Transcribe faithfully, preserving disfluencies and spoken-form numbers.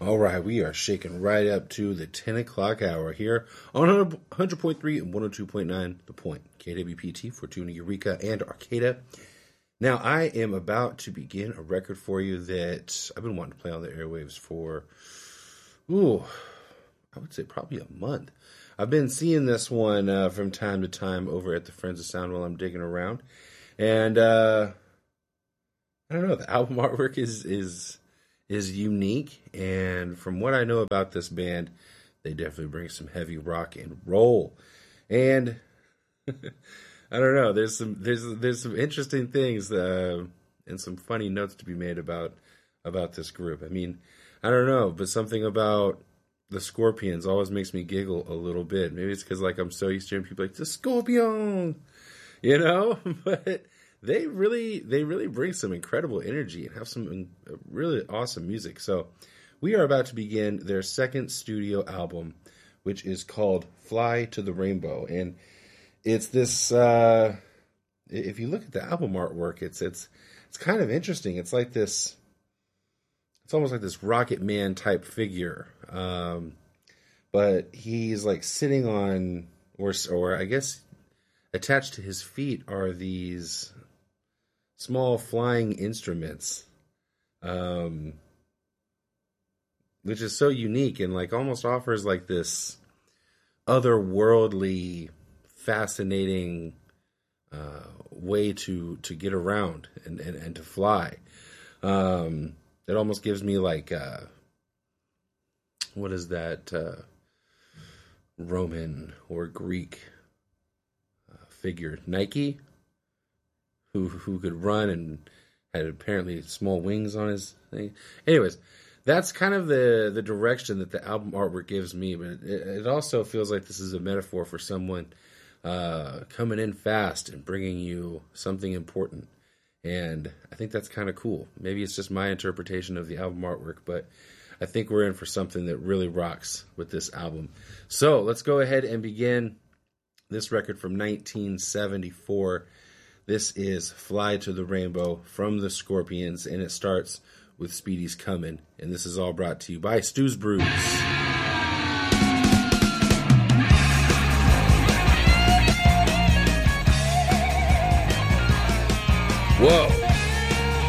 All right, we are shaking right up to the ten o'clock hour here on one hundred point three and one oh two point nine The Point, K W P T, Fortuna, Eureka, and Arcata. Now, I am about to begin a record for you that I've been wanting to play on the airwaves for, ooh, I would say probably a month. I've been seeing this one uh, from time to time over at the Friends of Sound while I'm digging around. And, uh, I don't know, the album artwork is is... is unique, and from what I know about this band, they definitely bring some heavy rock and roll. And I don't know, there's some there's there's some interesting things uh, and some funny notes to be made about about this group. I mean, I don't know, but something about the Scorpions always makes me giggle a little bit. Maybe it's because like I'm so used to hearing people like the Scorpion, you know, but. They really, they really bring some incredible energy and have some really awesome music. So we are about to begin their second studio album, which is called Fly to the Rainbow. And it's this, uh, if you look at the album artwork, it's, it's, it's kind of interesting. It's like this, it's almost like this Rocket Man type figure. Um, but he's like sitting on, or, or I guess attached to his feet are these small flying instruments, um, which is so unique and like almost offers like this otherworldly, fascinating uh, way to to get around and, and, and to fly. Um, it almost gives me like uh, what is that uh, Roman or Greek uh, figure? Nike. Who, who could run and had apparently small wings on his thing. Anyways, that's kind of the, the direction that the album artwork gives me. But it, it also feels like this is a metaphor for someone uh, coming in fast and bringing you something important. And I think that's kind of cool. Maybe it's just my interpretation of the album artwork, but I think we're in for something that really rocks with this album. So let's go ahead and begin this record from nineteen seventy-four. This is Fly to the Rainbow from the Scorpions, and it starts with Speedy's Comin', and this is all brought to you by Stu's Brews. Whoa!